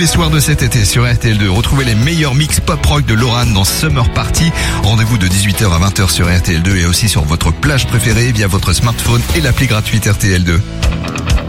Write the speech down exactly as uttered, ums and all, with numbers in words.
les soirs de cet été sur R T L deux. Retrouvez les meilleurs mix pop-rock de Loran dans Summer Party. Rendez-vous de dix-huit heures à vingt heures sur R T L deux et aussi sur votre plage préférée via votre smartphone et l'appli gratuite R T L deux.